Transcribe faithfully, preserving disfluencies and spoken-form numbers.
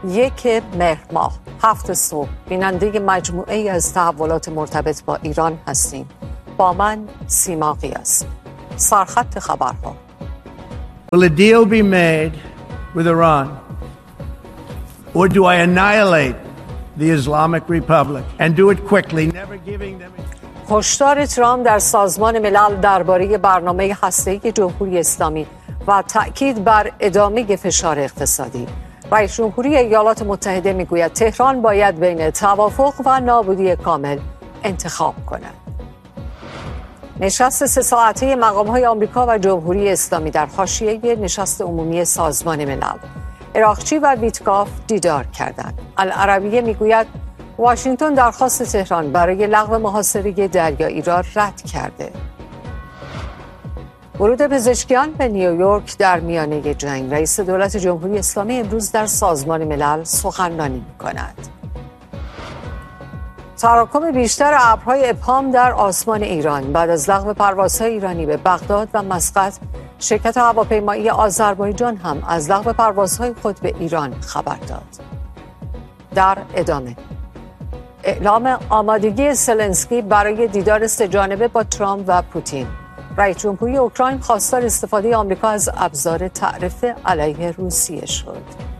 یک مهر ماه هفت صبح بیننده مجموعه ای از تحولات مرتبط با ایران هستیم. با من سیما قیاسی. سرخط خبرها. Will a deal be made with Iran or do I annihilate the Islamic Republic and do it quickly, never giving them هشدار ترامپ در سازمان ملل درباره برنامه هسته‌ای جمهوری اسلامی و تأکید بر ادامه فشار اقتصادی. رئیس جمهوری ایالات متحده میگوید تهران باید بین توافق و نابودی کامل انتخاب کند. نشست سه ساعته مقام‌های آمریکا و جمهوری اسلامی در حاشیه نشست عمومی سازمان ملل. عراقچی و ویتکاف دیدار کردند. العربیه میگوید واشنگتن درخواست تهران برای لغو محاصره دریایی را رد کرده. ورود پزشکیان به نیویورک در میانه جنگ. رئیس دولت جمهوری اسلامی امروز در سازمان ملل سخنرانی می‌کند. تراکم بیشتر ابرهای ابهام در آسمان ایران بعد از لغو پروازهای ایرانی به بغداد و مسقط، شرکت هواپیمایی آذربایجان هم از لغو پروازهای خود به ایران خبر داد. در ادامه اعلام آمادگی زلنسکی برای دیدار سه‌جانبه با ترامپ و پوتین. رئیس جمهوری اوکراین خواستار استفاده آمریکا از ابزار تعرفه علیه روسیه شد.